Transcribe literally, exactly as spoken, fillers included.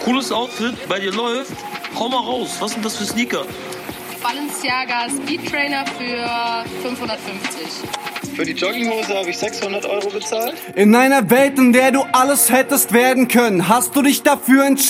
Cooles Outfit, bei dir läuft. Hau mal raus, was sind das für Sneaker? Balenciaga Speedtrainer für fünfhundertfünfzig. Für die Jogginghose habe ich sechshundert Euro bezahlt. In einer Welt, in der du alles hättest werden können, hast du dich dafür entschieden.